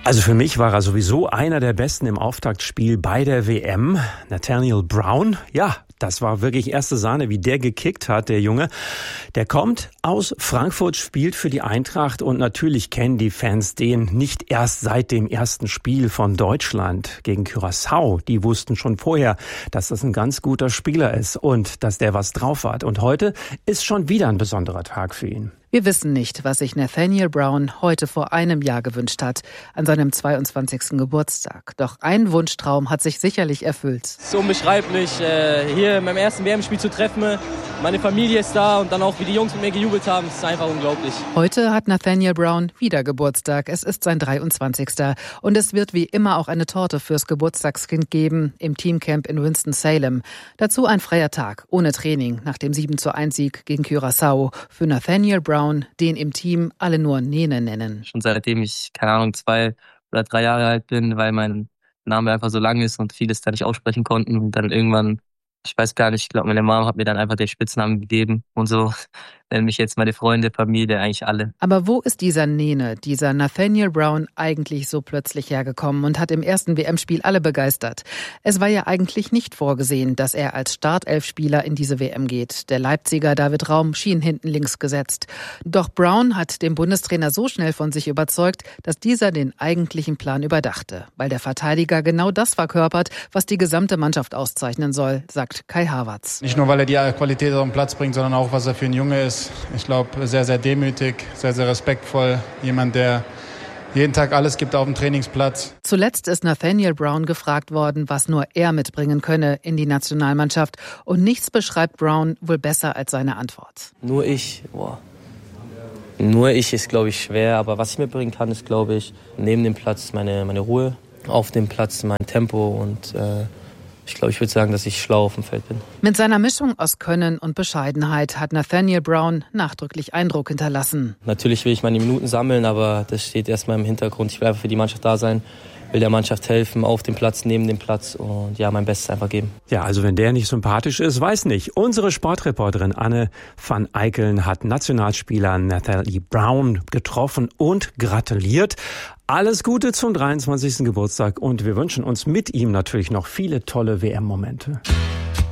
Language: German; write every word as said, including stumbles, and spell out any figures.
Also für mich war er sowieso einer der Besten im Auftaktspiel bei der W M. Nathaniel Brown, ja, das war wirklich erste Sahne, wie der gekickt hat, der Junge. Der kommt aus Frankfurt, spielt für die Eintracht und natürlich kennen die Fans den nicht erst seit dem ersten Spiel von Deutschland gegen Curaçao. Die wussten schon vorher, dass das ein ganz guter Spieler ist und dass der was drauf hat. Und heute ist schon wieder ein besonderer Tag für ihn. Wir wissen nicht, was sich Nathaniel Brown heute vor einem Jahr gewünscht hat, an seinem zweiundzwanzigsten Geburtstag. Doch ein Wunschtraum hat sich sicherlich erfüllt. Es ist unbeschreiblich, hier in meinem ersten W M-Spiel zu treffen. Meine Familie ist da und dann auch, wie die Jungs mit mir gejubelt haben, es ist einfach unglaublich. Heute hat Nathaniel Brown wieder Geburtstag. Es ist sein dreiundzwanzigster Und es wird wie immer auch eine Torte fürs Geburtstagskind geben im Teamcamp in Winston-Salem. Dazu ein freier Tag, ohne Training, nach dem sieben zu eins Sieg gegen Curaçao. Für Nathaniel Brown, den im Team alle nur Nene nennen. Schon seitdem ich, keine Ahnung, zwei oder drei Jahre alt bin, weil mein Name einfach so lang ist und vieles da nicht aussprechen konnten. Und dann irgendwann, ich weiß gar nicht, ich glaube, meine Mom hat mir dann einfach den Spitznamen gegeben und so nennen mich jetzt meine Freunde, Familie, eigentlich alle. Aber wo ist dieser Nene, dieser Nathaniel Brown eigentlich so plötzlich hergekommen und hat im ersten W M-Spiel alle begeistert? Es war ja eigentlich nicht vorgesehen, dass er als Startelfspieler in diese W M geht. Der Leipziger David Raum schien hinten links gesetzt. Doch Brown hat den Bundestrainer so schnell von sich überzeugt, dass dieser den eigentlichen Plan überdachte, weil der Verteidiger genau das verkörpert, was die gesamte Mannschaft auszeichnen soll, sagt Kai Havertz. Nicht nur, weil er die Qualität auf den Platz bringt, sondern auch, was er für ein Junge ist. Ich glaube, sehr, sehr demütig, sehr, sehr respektvoll. Jemand, der jeden Tag alles gibt auf dem Trainingsplatz. Zuletzt ist Nathaniel Brown gefragt worden, was nur er mitbringen könne in die Nationalmannschaft. Und nichts beschreibt Brown wohl besser als seine Antwort. Nur ich, boah. Nur ich ist, glaube ich, schwer. Aber was ich mitbringen kann, ist, glaube ich, neben dem Platz meine, meine Ruhe, auf dem Platz mein Tempo und äh, ich glaube, ich würde sagen, dass ich schlau auf dem Feld bin. Mit seiner Mischung aus Können und Bescheidenheit hat Nathaniel Brown nachdrücklich Eindruck hinterlassen. Natürlich will ich meine Minuten sammeln, aber das steht erstmal im Hintergrund. Ich will einfach für die Mannschaft da sein, will der Mannschaft helfen, auf dem Platz, neben dem Platz und ja, mein Bestes einfach geben. Ja, also wenn der nicht sympathisch ist, weiß nicht. Unsere Sportreporterin Anne van Eickeln hat Nationalspieler Nathaniel Brown getroffen und gratuliert. Alles Gute zum dreiundzwanzigsten Geburtstag und wir wünschen uns mit ihm natürlich noch viele tolle W M-Momente.